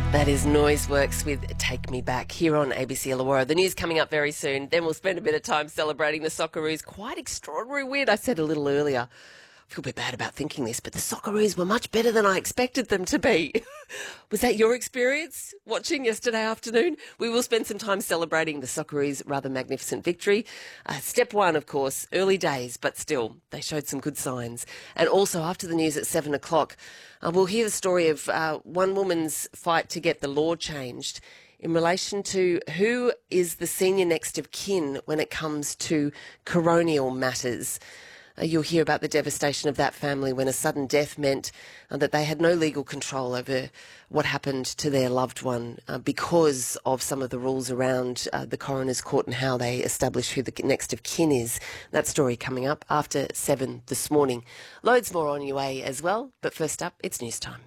That is Noiseworks with Take Me Back here on ABC Illawarra. The news coming up very soon. Then we'll spend a bit of time celebrating the Socceroos. Quite extraordinary win, I said a little earlier. I feel a bit bad about thinking this, but the Socceroos were much better than I expected them to be. Was that your experience watching yesterday afternoon? We will spend some time celebrating the Socceroos' rather magnificent victory. Step one, of course, early days, but still, they showed some good signs. And also, after the news at 7 o'clock, we'll hear the story of one woman's fight to get the law changed in relation to who is the senior next of kin when it comes to coronial matters. You'll hear about the devastation of that family when a sudden death meant that they had no legal control over what happened to their loved one because of some of the rules around the coroner's court and how they establish who the next of kin is. That story coming up after 7 this morning. Loads more on your way as well, but first up, it's news time.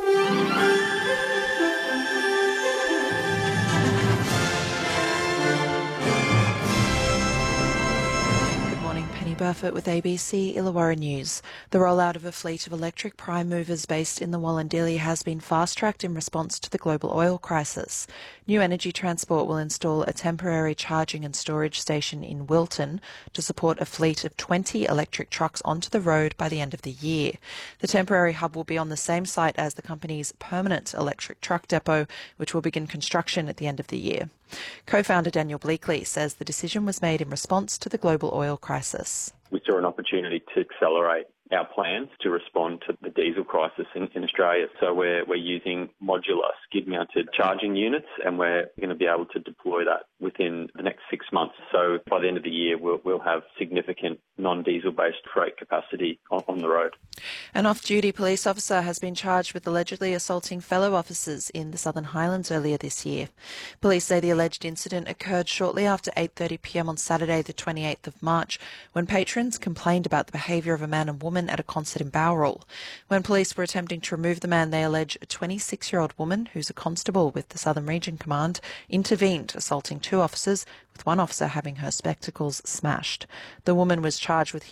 Burfoot with ABC Illawarra News. The rollout of a fleet of electric prime movers based in the Wallandilly has been fast-tracked in response to the global oil crisis. New Energy Transport will install a temporary charging and storage station in Wilton to support a fleet of 20 electric trucks onto the road by the end of the year. The temporary hub will be on the same site as the company's permanent electric truck depot, which will begin construction at the end of the year. Co-founder Daniel Bleakley says the decision was made in response to the global oil crisis. We saw an opportunity to accelerate our plans to respond to the diesel crisis in Australia. So we're using modular skid-mounted charging units, and we're going to be able to deploy that within the next 6 months. So by the end of the year, we'll have significant non-diesel-based freight capacity on the road. An off-duty police officer has been charged with allegedly assaulting fellow officers in the Southern Highlands earlier this year. Police say the alleged incident occurred shortly after 8:30 p.m. on Saturday, the 28th of March, when patrons complained about the behaviour of a man and woman at a concert in Bowral. When police were attempting to remove the man, they allege a 26-year-old woman, who's a constable with the Southern Region Command, intervened, assaulting two officers, with one officer having her spectacles smashed. The woman was charged with